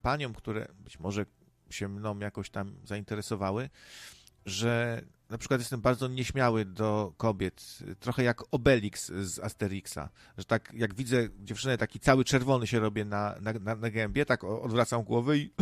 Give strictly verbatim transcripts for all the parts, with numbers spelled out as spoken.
paniom, które być może się mną jakoś tam zainteresowały, że na przykład jestem bardzo nieśmiały do kobiet, trochę jak Obelix z Asterixa, że tak jak widzę dziewczynę, taki cały czerwony się robię na, na, na, na gębie, tak odwracam głowę i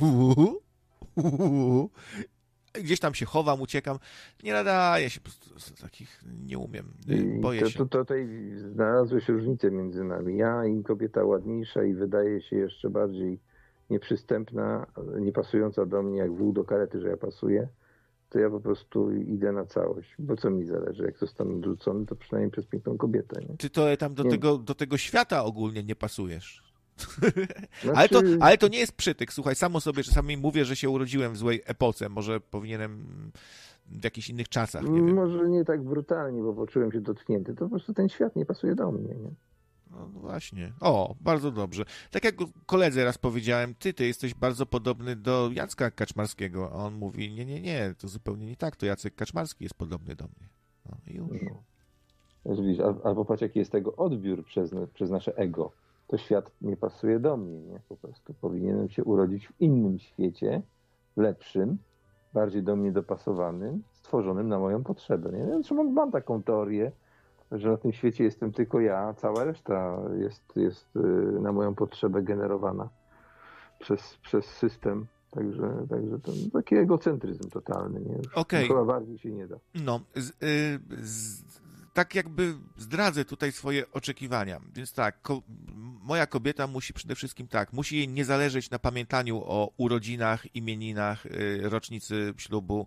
gdzieś tam się chowam, uciekam. Nie nadaje się, po prostu z takich nie umiem, boję to, się. to, tutaj znalazłeś różnicę między nami. Ja i kobieta ładniejsza i wydaje się jeszcze bardziej nieprzystępna, niepasująca do mnie jak wół do karety, że ja pasuję, to ja po prostu idę na całość. Bo co mi zależy? Jak zostanę odrzucony, to przynajmniej przez piękną kobietę. Nie? Ty to tam do, nie. tego, do tego świata ogólnie nie pasujesz. Znaczy... ale, to, ale to nie jest przytyk. Słuchaj, samo sobie czasami mówię, że się urodziłem w złej epoce. Może powinienem w jakichś innych czasach, nie wiem. Może nie tak brutalnie, bo poczułem się dotknięty. To po prostu ten świat nie pasuje do mnie. Nie? No właśnie. O, bardzo dobrze. Tak jak koledze raz powiedziałem, ty, ty jesteś bardzo podobny do Jacka Kaczmarskiego. A on mówi, nie, nie, nie, to zupełnie nie tak. To Jacek Kaczmarski jest podobny do mnie. No i już. No. Albo patrz, jaki jest tego odbiór przez, przez nasze ego. To świat nie pasuje do mnie, nie? Po prostu powinienem się urodzić w innym świecie, lepszym, bardziej do mnie dopasowanym, stworzonym na moją potrzebę. Nie? Zresztą mam, mam taką teorię, że na tym świecie jestem tylko ja, a cała reszta jest, jest na moją potrzebę generowana przez, przez system. Także, także to taki egocentryzm totalny. Nie? Już okay. Chyba bardziej się nie da. No, z, y, z, tak jakby zdradzę tutaj swoje oczekiwania. Więc tak, ko, moja kobieta musi przede wszystkim tak, musi jej nie zależeć na pamiętaniu o urodzinach, imieninach, y, rocznicy ślubu.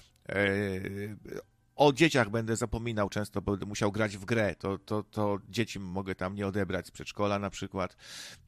Y, o dzieciach będę zapominał często, bo będę musiał grać w grę. To, to, to dzieci mogę tam nie odebrać z przedszkola na przykład.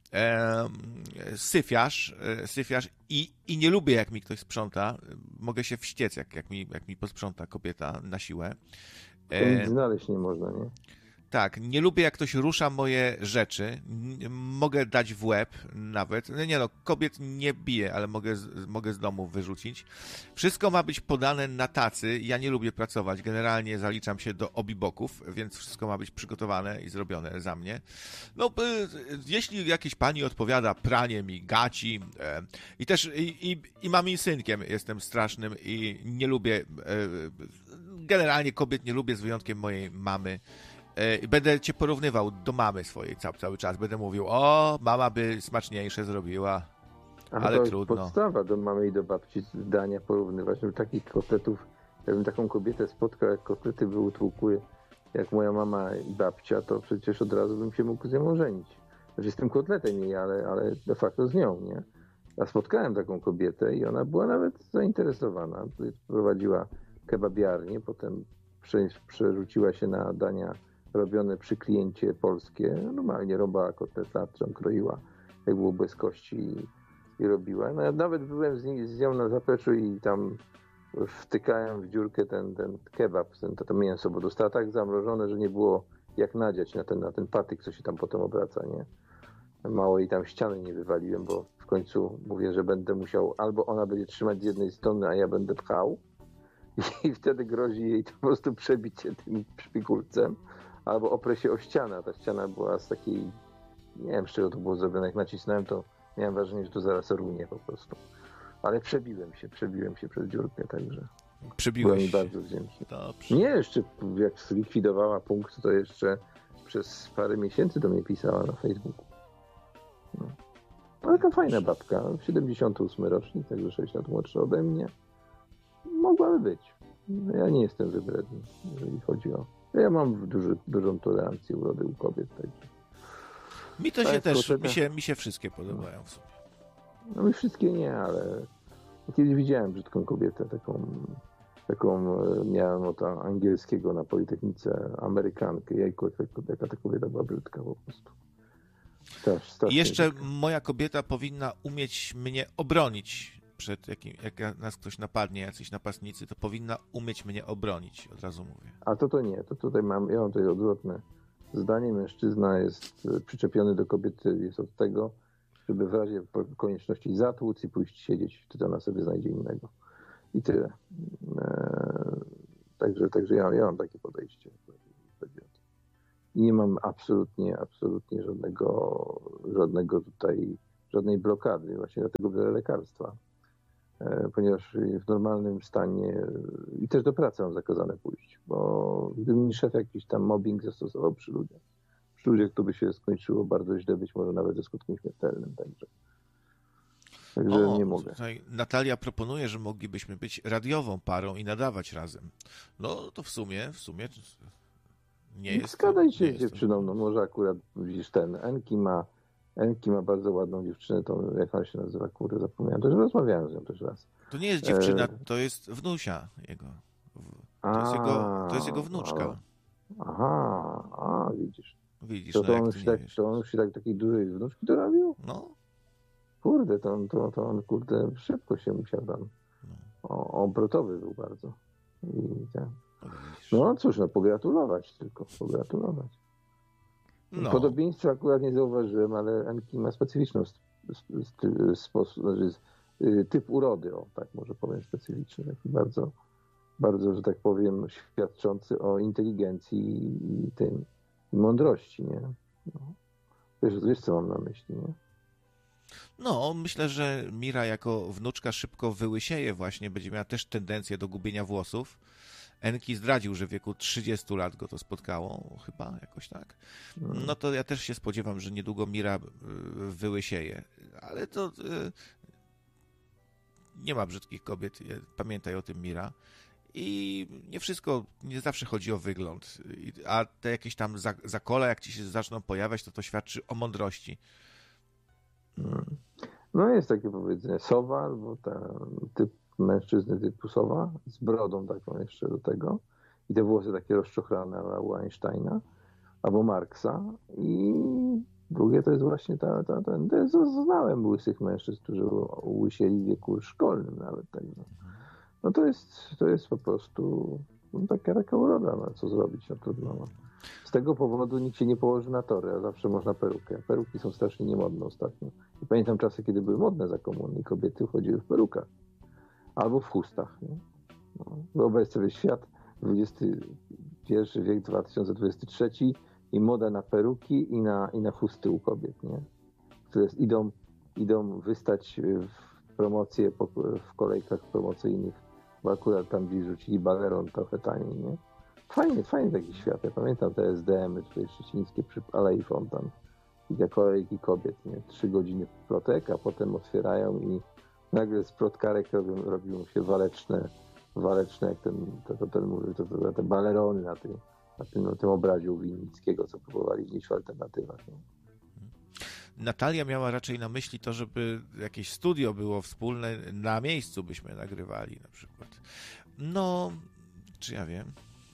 E, syfiarz, e, syfiarz i, i nie lubię, jak mi ktoś sprząta. Mogę się wściec, jak, jak, mi, jak mi posprząta kobieta na siłę. To nic znaleźć nie można, nie? Tak, nie lubię, jak ktoś rusza moje rzeczy. Mogę dać w łeb nawet. No nie no, kobiet nie biję, ale mogę, mogę z domu wyrzucić. Wszystko ma być podane na tacy. Ja nie lubię pracować. Generalnie zaliczam się do obiboków, więc wszystko ma być przygotowane i zrobione za mnie. No, jeśli jakieś pani odpowiada pranie mi gaci e, i też i, i, i mamim synkiem jestem strasznym i nie lubię, e, generalnie kobiet nie lubię z wyjątkiem mojej mamy. Będę cię porównywał do mamy swojej cały, cały czas. Będę mówił, o, mama by smaczniejsze zrobiła, A ale to trudno. Podstawa do mamy i do babci zdania porównywać. Żeby takich kotletów, jakbym taką kobietę spotkał, jak kotlety by utłukły, jak moja mama i babcia, to przecież od razu bym się mógł z nią ożenić. Znaczy z tym kotletem jej, ale, ale de facto z nią, nie? A spotkałem taką kobietę i ona była nawet zainteresowana. Prowadziła kebabiarnię, potem prze, przerzuciła się na dania robione przy kliencie polskie. Normalnie robiła kotleta, którą kroiła, jak było bez kości i, i robiła. No, ja nawet byłem z, nie, z nią na zapleczu i tam wtykałem w dziurkę ten, ten kebab, ten, to mięso, bo dostała tak zamrożone, że nie było jak nadziać na ten, na ten patyk, co się tam potem obraca, nie? Mało jej tam ściany nie wywaliłem, bo w końcu mówię, że będę musiał, albo ona będzie trzymać z jednej strony, a ja będę pchał i wtedy grozi jej to po prostu przebicie tym szpikulcem, albo oprę się o ścianę. Ta ściana była z takiej, nie wiem z czego to było zrobione, jak nacisnąłem, to miałem wrażenie, że to zaraz runie po prostu. Ale przebiłem się, przebiłem się przez dziurkę, także Przebiłeś byłem mi się. bardzo wdzięczny. Dobrze. Nie, jeszcze jak zlikwidowała punkt, to jeszcze przez parę miesięcy do mnie pisała na Facebooku. No. Ale taka fajna babka, siedemdziesiąty ósmy rocznik, także sześć lat młodsza ode mnie. Mogłaby być. Ja nie jestem wybredny, jeżeli chodzi o... Ja mam duży, dużą tolerancję urody u kobiet. Także. Mi to tak, się też, kobieta... mi się, mi się wszystkie podobają w sumie. No mi wszystkie nie, ale kiedyś widziałem brzydką kobietę, taką, taką miałem od angielskiego na Politechnice, Amerykankę. Jejku, jaka ta kobieta była brzydka po prostu. I jeszcze brzydka. Moja kobieta powinna umieć mnie obronić przed jakim, jak nas ktoś napadnie, jacyś napastnicy, to powinna umieć mnie obronić, od razu mówię. A to to nie, to tutaj mam, ja mam tutaj odwrotne zdanie. Mężczyzna jest przyczepiony do kobiety, jest od tego, żeby w razie konieczności zatłuc i pójść siedzieć, wtedy ona sobie znajdzie innego. I tyle. Eee, także także ja, ja mam takie podejście. I nie mam absolutnie, absolutnie żadnego, żadnego tutaj żadnej blokady, właśnie dlatego biorę lekarstwa, ponieważ w normalnym stanie i też do pracy mam zakazane pójść, bo gdyby mi szef jakiś tam mobbing zastosował przy ludziach, przy ludziach to by się skończyło bardzo źle, być może nawet ze skutkiem śmiertelnym, także, także o, nie mogę. Tutaj Natalia proponuje, że moglibyśmy być radiową parą i nadawać razem. No to w sumie, w sumie nie jest. Zgadaj się nie z dziewczyną, no może akurat widzisz ten, Enki ma Enki ma bardzo ładną dziewczynę, to jak ona się nazywa, kurde, zapomniałem, też rozmawiałem z nią też raz. To nie jest dziewczyna, to jest wnusia jego. To jest jego, to jest jego wnuczka. Aha, a widzisz. Widzisz, to, no to, jak on ty się nie tak, wiesz. to on się tak takiej dużej wnuczki dorobił? No. Kurde, to on, to, to on kurde, szybko się musiał tam. No. O, obrotowy był bardzo. I tak. No, widzisz. No cóż, no pogratulować tylko, pogratulować. No. Podobieństwa akurat nie zauważyłem, ale Enki ma specyficzną sposób, znaczy typ urody, o tak może powiem specyficzny, taki bardzo, bardzo, że tak powiem, świadczący o inteligencji i tym i mądrości, nie? No. Wiesz, wiesz, co mam na myśli, nie? No, myślę, że Mira jako wnuczka szybko wyłysieje właśnie, będzie miała też tendencję do gubienia włosów. Enki zdradził, że w wieku trzydziestu lat go to spotkało, chyba jakoś tak. No to ja też się spodziewam, że niedługo Mira wyłysieje. Ale to nie ma brzydkich kobiet, pamiętaj o tym, Mira. I nie wszystko, nie zawsze chodzi o wygląd. A te jakieś tam zakola, jak ci się zaczną pojawiać, to to świadczy o mądrości. No jest takie powiedzenie sowa, albo ten typ mężczyzny typu sowa, z brodą taką jeszcze do tego i te włosy takie rozczochrane u Einsteina albo Marksa i drugie to jest właśnie ta, ta, ten, znałem łysych mężczyzn, którzy łysieli w wieku szkolnym nawet, także no to jest, to jest po prostu no taka, taka uroda, no co zrobić, no trudno. No. Z tego powodu nikt się nie położy na tory, a zawsze można perukę. Peruki są strasznie niemodne ostatnio. I pamiętam czasy, kiedy były modne za komuny i kobiety chodziły w perukach. Albo w chustach. Nie? No. Wyobraź sobie świat, dwudziesty pierwszy wiek, dwa tysiące dwudziesty trzeci i moda na peruki i na, i na chusty u kobiet, nie? Które idą, idą wystać w promocje, w kolejkach promocyjnych, bo akurat tam gdzieś rzucili baleron trochę taniej, nie? Fajny, fajny taki świat. Ja pamiętam te S D M-y tutaj szczecińskie przy Alei Fontan. I te kolejki kobiet, nie? Trzy godziny plotek, a potem otwierają i nagle z plotkarek robią, robią się waleczne, waleczne, jak ten, to, to, ten mówi, to, to, te balerony na tym, na tym, na tym obrazie u Winnickiego, co próbowali gdzieś w alternatywach. Nie? Natalia miała raczej na myśli to, żeby jakieś studio było wspólne, na miejscu byśmy nagrywali na przykład. No, czy ja wiem.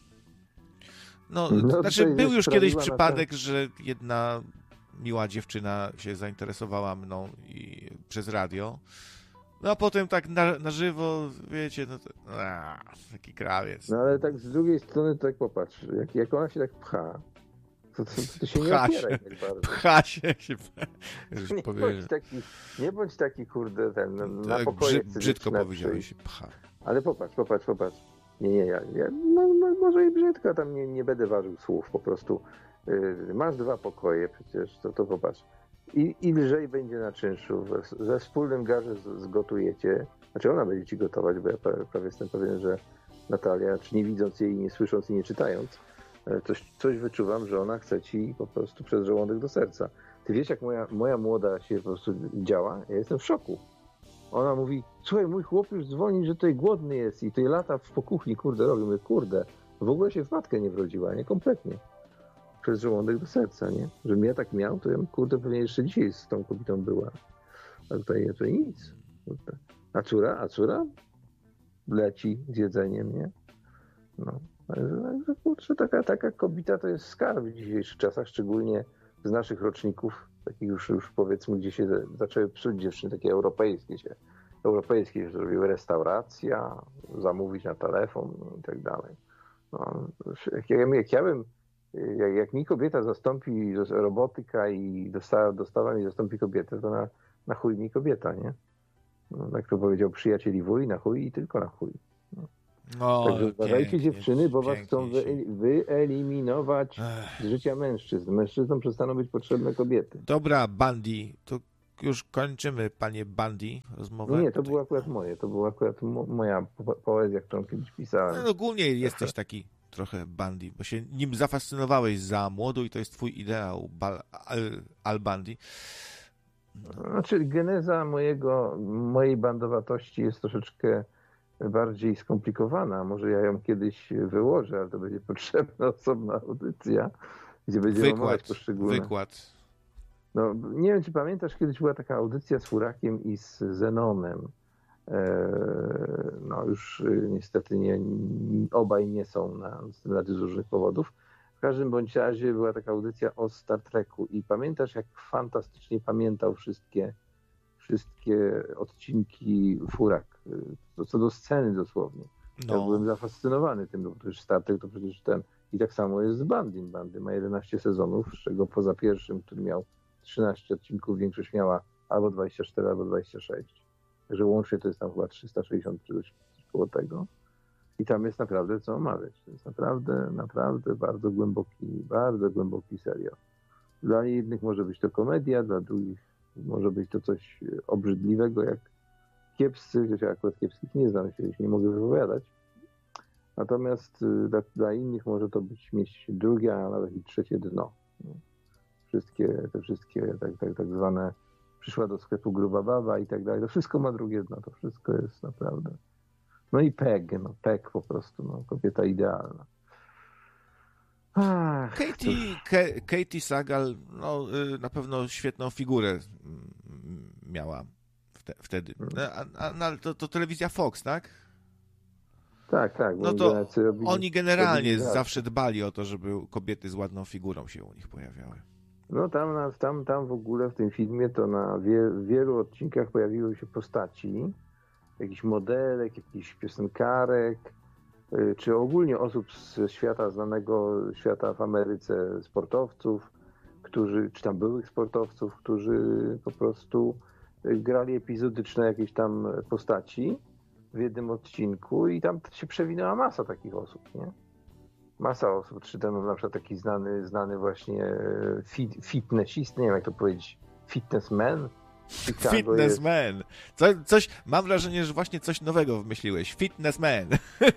No, no znaczy był już kiedyś przypadek, ten... że jedna miła dziewczyna się zainteresowała mną i przez radio. No a potem tak na, na żywo, wiecie, no to, a, taki krawiec. No ale tak z drugiej strony, tak popatrz, jak, jak ona się tak pcha, to, to, to się pcha nie opieraj się, tak bardzo. Pcha się, się nie, bądź taki, nie bądź taki, kurde, ten, na tak pokoje brzy, brzydko powiedziałeś się, pcha. Ale popatrz, popatrz, popatrz. Nie, nie, ja, ja no, no, może i brzydko, tam nie, nie będę ważył słów, po prostu yy, masz dwa pokoje przecież, to, to popatrz. I, i lżej będzie na czynszu, we, we wspólnym garze z, zgotujecie, znaczy ona będzie ci gotować, bo ja prawie, prawie jestem pewien, że Natalia, czy nie widząc jej, nie słysząc i nie czytając, coś, coś wyczuwam, że ona chce ci po prostu przez żołądek do serca. Ty wiesz, jak moja, moja młoda się po prostu działa? Ja jestem w szoku. Ona mówi, słuchaj, mój chłop już dzwoni, że tutaj głodny jest i tutaj lata po kuchni, kurde, robi. Mówię, kurde, w ogóle się w matkę nie wrodziła, nie? Kompletnie. Przez żołądek do serca, nie? Żebym ja tak miał, to ja kurde, pewnie jeszcze dzisiaj z tą kobietą była. A tutaj, tutaj nic. Kurde. A córa? A córa? Leci z jedzeniem, nie? No. Także, kurczę, taka, taka kobieta to jest skarb w dzisiejszych czasach, szczególnie z naszych roczników, takich już, już powiedzmy, gdzie się zaczęły psuć dziewczyny, takie europejskie się, europejskie już zrobiły restauracja, zamówić na telefon no, i tak dalej. No, jak, jak ja bym, jak, jak mi kobieta zastąpi robotyka i dostawa, dostawa mi zastąpi kobietę, to na, na chuj mi kobieta, nie? No, tak to powiedział przyjaciel i wuj, na chuj i tylko na chuj. No. No, Także uważajcie pięknie, dziewczyny, bo was chcą wy, się... wyeliminować Ech. z życia mężczyzn. Mężczyznom przestaną być potrzebne kobiety. Dobra, Bandy, to już kończymy, panie Bundy, rozmowę. Nie, to było akurat moje, to była akurat mo- moja po- poezja, którą kiedyś pisałem. No, ogólnie jesteś taki trochę Bundy, bo się nim zafascynowałeś za młodu i to jest twój ideał, Bal, Al, Al Bundy. Znaczy geneza mojego, mojej bandowatości jest troszeczkę bardziej skomplikowana. Może ja ją kiedyś wyłożę, ale to będzie potrzebna osobna audycja, gdzie będziemy Wykład, omawiać poszczególne... wykład. No, nie wiem, czy pamiętasz, kiedyś była taka audycja z Furakiem i z Zenonem. No już niestety nie, obaj nie są na scenie z różnych powodów. W każdym bądź razie była taka audycja o Star Treku i pamiętasz, jak fantastycznie pamiętał wszystkie, wszystkie odcinki Furak, co do sceny dosłownie. No. Ja byłem zafascynowany tym, bo przecież Star Trek to przecież ten, i tak samo jest z Bandym. Bandy ma jedenaście sezonów, z czego poza pierwszym, który miał trzynaście odcinków, większość miała albo dwadzieścia cztery, albo dwadzieścia sześć. Także łącznie to jest tam chyba trzysta sześćdziesiąt czy coś koło tego. I tam jest naprawdę co omawiać. To jest naprawdę, naprawdę bardzo głęboki, bardzo głęboki serial. Dla jednych może być to komedia, dla drugich może być to coś obrzydliwego, jak kiepscy, chociaż ja akurat kiepskich nie znam, się nie mogę wypowiadać. Natomiast dla, dla innych może to być mieć drugie, a nawet i trzecie dno. Wszystkie, te wszystkie tak, tak, tak zwane przyszła do sklepu gruba baba i tak dalej. To wszystko ma drugie dno, to wszystko jest naprawdę. No i Peg, no Peg po prostu, no, kobieta idealna. Ach, Katie, Ke, Katie Sagal no, na pewno świetną figurę miała wte, wtedy. A, a, a to, to telewizja Fox, tak? Tak, tak. No to robili, oni generalnie robili zawsze dbali o to, żeby kobiety z ładną figurą się u nich pojawiały. No tam, tam, tam w ogóle w tym filmie to na wie, wielu odcinkach pojawiły się postaci, jakichś modelek, jakichś piosenkarek, czy ogólnie osób z świata znanego, świata w Ameryce, sportowców, którzy, czy tam byłych sportowców, którzy po prostu grali epizodyczne jakieś tam postaci w jednym odcinku i tam się przewinęła masa takich osób, nie? Masa osób, czy ten na przykład taki znany, znany właśnie fit, fitnessist, nie wiem jak to powiedzieć, fitnessman. Fitnessman. Co, coś, mam wrażenie, że właśnie coś nowego wymyśliłeś. Fitnessman.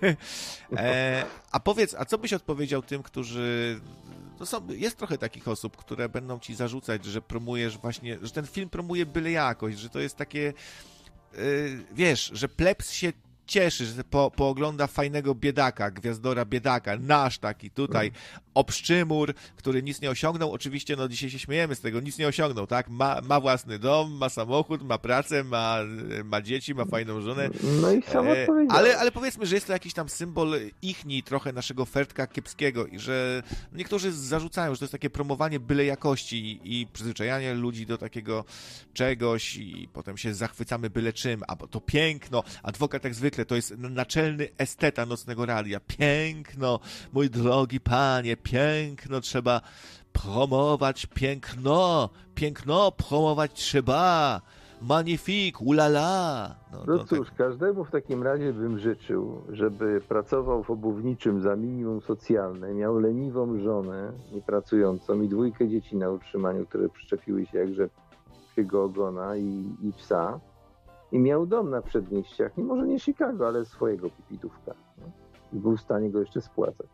e, a powiedz, a co byś odpowiedział tym, którzy... To są, jest trochę takich osób, które będą ci zarzucać, że promujesz właśnie, że ten film promuje byle jakość, że to jest takie, yy, wiesz, że plebs się cieszy, że po, poogląda fajnego biedaka, gwiazdora biedaka, nasz taki tutaj, obszczymur, który nic nie osiągnął. Oczywiście, no dzisiaj się śmiejemy z tego, nic nie osiągnął, tak? Ma, ma własny dom, ma samochód, ma pracę, ma, ma dzieci, ma fajną żonę. No i sam e, ale, ale powiedzmy, że jest to jakiś tam symbol ichni trochę naszego Fertka kiepskiego i że niektórzy zarzucają, że to jest takie promowanie byle jakości i, i przyzwyczajanie ludzi do takiego czegoś i potem się zachwycamy byle czym, a to piękno, adwokat jak zwykle to jest naczelny esteta Nocnego Radia. Piękno, mój drogi panie, piękno trzeba promować, piękno, piękno promować trzeba, magnifique, ulala. No, no cóż, tak... każdemu w takim razie bym życzył, żeby pracował w obuwniczym za minimum socjalne, miał leniwą żonę niepracującą i dwójkę dzieci na utrzymaniu, które przyczepiły się jakże psiego ogona i, i psa. I miał dom na przedmieściach, nie może nie Chicago, ale swojego pipidówka. No. I był w stanie go jeszcze spłacać.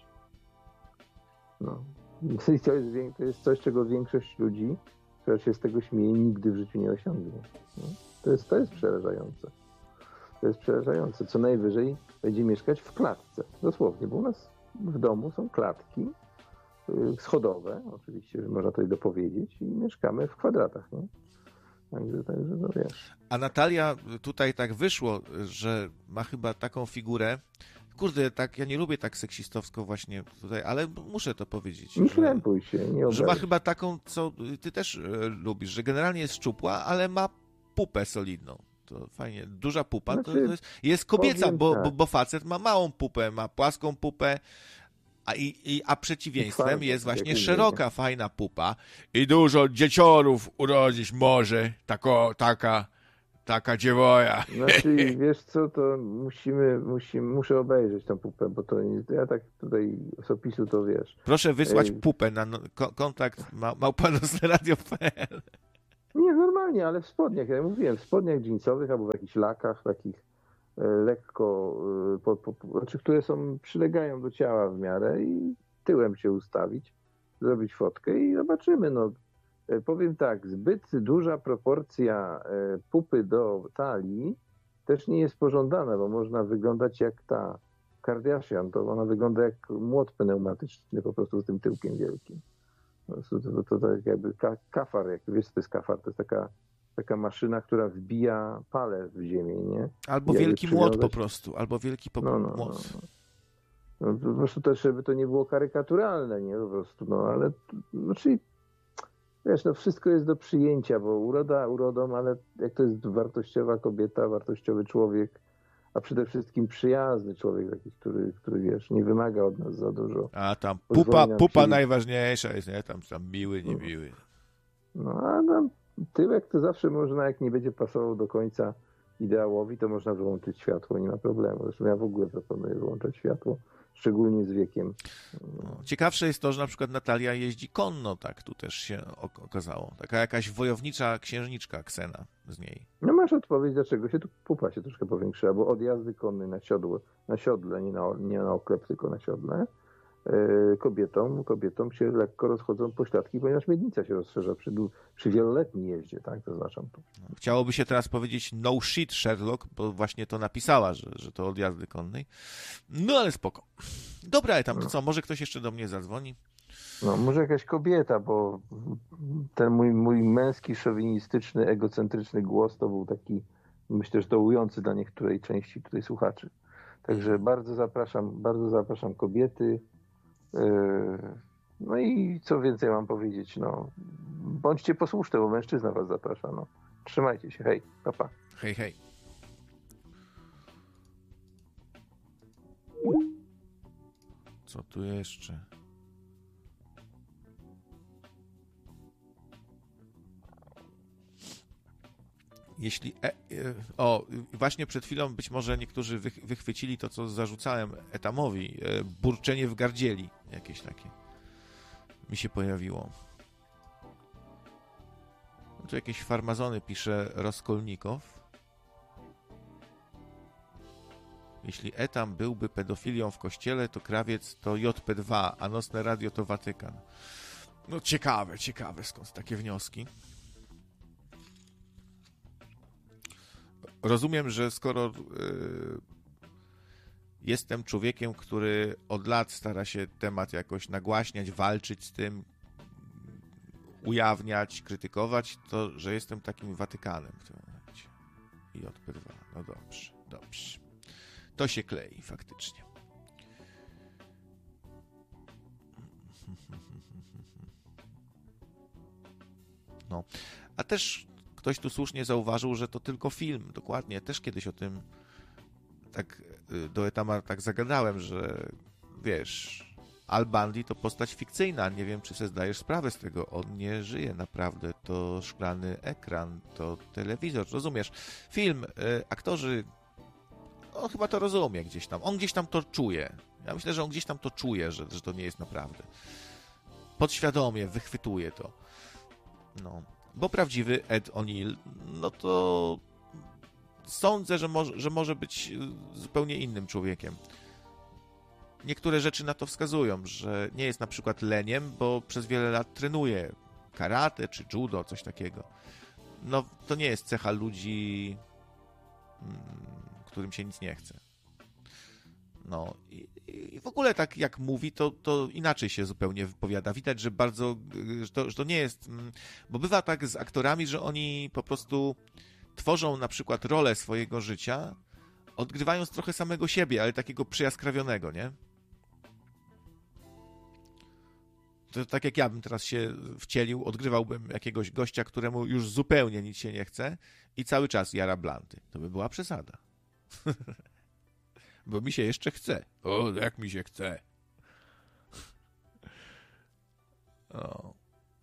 No. I to jest, to jest coś, czego większość ludzi, która się z tego śmieje, nigdy w życiu nie osiągnie. No. To jest, to jest przerażające. To jest przerażające. Co najwyżej będzie mieszkać w klatce. Dosłownie, bo u nas w domu są klatki schodowe, oczywiście można to dopowiedzieć, i mieszkamy w kwadratach. Nie? Także, także no wiesz. A Natalia tutaj tak wyszło, że ma chyba taką figurę. Kurde, tak, ja nie lubię tak seksistowsko właśnie tutaj, ale muszę to powiedzieć. Nie krępuj się, nie Że ma chyba taką, co ty też e, lubisz, że generalnie jest szczupła, ale ma pupę solidną. To fajnie. Duża pupa znaczy, to jest, jest kobieca, bo, tak. bo, bo facet ma małą pupę, ma płaską pupę, a, i, i, a przeciwieństwem fajne, jest właśnie szeroka, fajna pupa i dużo dzieciorów urodzić może tako, taka, taka dziewoja. Znaczy, wiesz co, to musimy, musimy, muszę obejrzeć tą pupę, bo to ja tak tutaj z opisu to wiesz. Proszę wysłać Ej. pupę na kontakt małpa nocne radio kropka p l. Nie, normalnie, ale w spodniach, jak mówiłem, w spodniach dżinsowych albo w jakichś lakach takich e, lekko, e, po, po, po, znaczy, które są, przylegają do ciała w miarę i tyłem się ustawić, zrobić fotkę i zobaczymy. No, E, powiem tak, zbyt duża proporcja e, pupy do talii też nie jest pożądana, bo można wyglądać jak ta Kardashian, to ona wygląda jak młot pneumatyczny po prostu z tym tyłkiem wielkim. Po prostu To, to, to tak jakby ka- kafar, jak wiesz co to jest kafar, to jest taka, taka maszyna, która wbija palę w ziemię, nie? Albo I jakby wielki młot po przywiązać- prostu, albo wielki po... No, no, no. młot. No, po prostu też, żeby to nie było karykaturalne, nie? Po prostu, no, ale, no, czyli wiesz, no wszystko jest do przyjęcia, bo uroda urodą, ale jak to jest wartościowa kobieta, wartościowy człowiek, a przede wszystkim przyjazny człowiek, taki, który, który wiesz, nie wymaga od nas za dużo. A tam Pozwoli pupa, nam pupa przyjść- najważniejsza jest, nie? Tam, tam miły, niemiły. No a tam tyłek to zawsze można, jak nie będzie pasował do końca ideałowi, to można wyłączyć światło, nie ma problemu. Zresztą ja w ogóle proponuję wyłączać światło, szczególnie z wiekiem. No. Ciekawsze jest to, że na przykład Natalia jeździ konno, tak tu też się ok- okazało. Taka jakaś wojownicza księżniczka Ksena z niej. No masz odpowiedź, dlaczego się tu pupa się troszkę powiększyła, bo od jazdy konnej na siodle, na siodle, nie na, nie na oklep, tylko na siodle, yy, kobietom, kobietom się lekko rozchodzą pośladki, ponieważ miednica się rozszerza przy, dłu- przy wieloletniej jeździe, tak, zaznaczam tu. Chciałoby się teraz powiedzieć no shit Sherlock, bo właśnie to napisała, że, że to od jazdy konnej. No ale spoko. Dobra, ale tam to co, może ktoś jeszcze do mnie zadzwoni? No może jakaś kobieta, bo ten mój, mój męski, szowinistyczny, egocentryczny głos to był taki, myślę, że dołujący dla niektórej części tutaj słuchaczy. Także bardzo zapraszam, bardzo zapraszam kobiety. Yy, No i co więcej mam powiedzieć, no bądźcie posłuszne, bo mężczyzna was zaprasza. No. Trzymajcie się, hej, pa, pa. Hej, hej. Co tu jeszcze? Jeśli. E, e, o, właśnie przed chwilą być może niektórzy wych, wychwycili to, co zarzucałem Etamowi. E, burczenie w gardzieli. Jakieś takie. Mi się pojawiło. No tu jakieś farmazony pisze Raskolnikow. Jeśli Etam byłby pedofilią w kościele, to krawiec to J P dwa, a nocne radio to Watykan. No ciekawe, ciekawe skąd takie wnioski. Rozumiem, że skoro yy, jestem człowiekiem, który od lat stara się temat jakoś nagłaśniać, walczyć z tym, ujawniać, krytykować, to że jestem takim Watykanem w tym momencie. J P dwa, no dobrze, dobrze. To się klei faktycznie. No. A też ktoś tu słusznie zauważył, że to tylko film. Dokładnie. Też kiedyś o tym tak do Etama tak zagadałem, że wiesz, Al Bundy to postać fikcyjna. Nie wiem, czy sobie zdajesz sprawę z tego. On nie żyje naprawdę. To szklany ekran, to telewizor. Rozumiesz? Film, y, aktorzy, on chyba to rozumie gdzieś tam. On gdzieś tam to czuje. Ja myślę, że on gdzieś tam to czuje, że, że to nie jest naprawdę. Podświadomie wychwytuje to. No. Bo prawdziwy Ed O'Neill, no to sądzę, że może, że może być zupełnie innym człowiekiem. Niektóre rzeczy na to wskazują, że nie jest na przykład leniem, bo przez wiele lat trenuje karate czy judo, coś takiego. No, to nie jest cecha ludzi, którym się nic nie chce. No i, i w ogóle tak jak mówi, to, to inaczej się zupełnie wypowiada. Widać, że bardzo, że to, że to nie jest, bo bywa tak z aktorami, że oni po prostu tworzą na przykład rolę swojego życia, odgrywając trochę samego siebie, ale takiego przyjaskrawionego, nie? To tak jak ja bym teraz się wcielił, odgrywałbym jakiegoś gościa, któremu już zupełnie nic się nie chce i cały czas jara blanty. To by była przesada. Bo mi się jeszcze chce. O, jak mi się chce. O.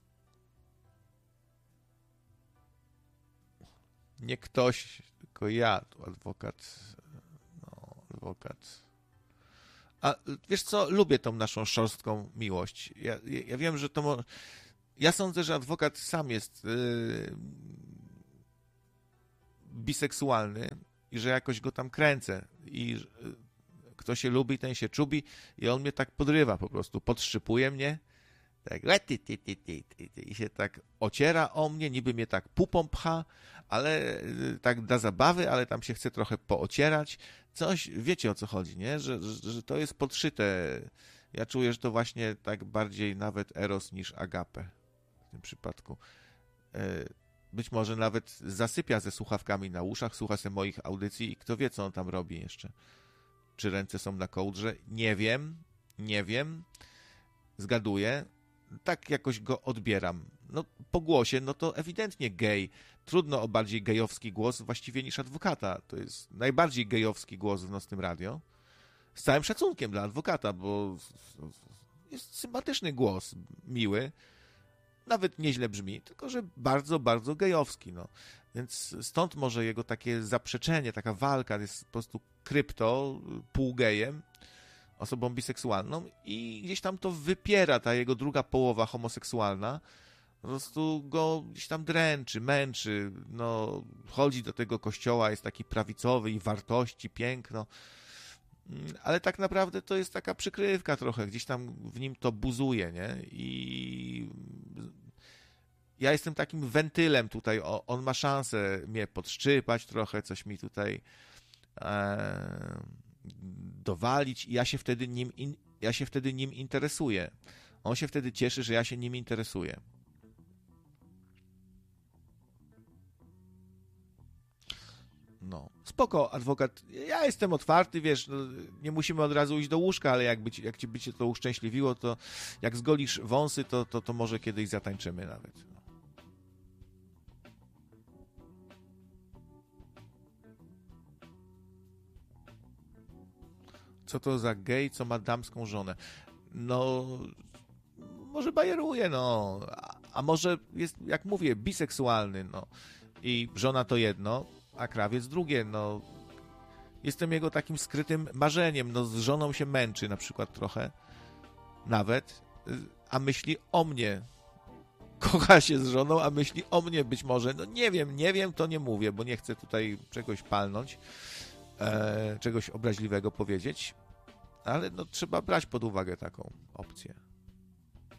Nie ktoś, tylko ja, tu adwokat. No, adwokat. A wiesz co, lubię tą naszą szorstką miłość. Ja, ja wiem, że to mo... ja sądzę, że adwokat sam jest yy, biseksualny i że jakoś go tam kręcę i yy, kto się lubi, ten się czubi i on mnie tak podrywa po prostu, podszczypuje mnie tak, i się tak ociera o mnie, niby mnie tak pupą pcha, ale tak dla zabawy, ale tam się chce trochę poocierać. Coś, wiecie o co chodzi, nie? Że, że, że to jest podszyte. Ja czuję, że to właśnie tak bardziej nawet eros niż agape w tym przypadku. Być może nawet zasypia ze słuchawkami na uszach, słucha się moich audycji i kto wie, co on tam robi jeszcze. Czy ręce są na kołdrze? Nie wiem, nie wiem. Zgaduję. Tak jakoś go odbieram. No, po głosie, no to ewidentnie gej. Trudno o bardziej gejowski głos właściwie niż adwokata. To jest najbardziej gejowski głos w Nocnym Radio. Z całym szacunkiem dla adwokata, bo jest sympatyczny głos, miły. Nawet nieźle brzmi, tylko że bardzo, bardzo gejowski. No. Więc stąd może jego takie zaprzeczenie, taka walka, jest po prostu krypto, półgejem, osobą biseksualną i gdzieś tam to wypiera ta jego druga połowa homoseksualna, po prostu go gdzieś tam dręczy, męczy, no, chodzi do tego kościoła, jest taki prawicowy i wartości, piękno, ale tak naprawdę to jest taka przykrywka trochę, gdzieś tam w nim to buzuje, nie? I ja jestem takim wentylem tutaj, on ma szansę mnie podszczypać trochę, coś mi tutaj e, dowalić i ja się wtedy nim, in, ja się wtedy nim interesuję. On się wtedy cieszy, że ja się nim interesuję. No, spoko, adwokat. Ja jestem otwarty, wiesz, no, nie musimy od razu iść do łóżka, ale jak, być, jak ci by cię to uszczęśliwiło, to jak zgolisz wąsy, to, to, to może kiedyś zatańczymy nawet. Co to za gej, co ma damską żonę? No, może bajeruje, no, a, a może jest, jak mówię, biseksualny, no. I żona to jedno, a krawiec drugie, no. Jestem jego takim skrytym marzeniem, no z żoną się męczy na przykład trochę, nawet, a myśli o mnie. Kocha się z żoną, a myśli o mnie być może. No nie wiem, nie wiem, to nie mówię, bo nie chcę tutaj czegoś palnąć, e, czegoś obraźliwego powiedzieć, ale no trzeba brać pod uwagę taką opcję.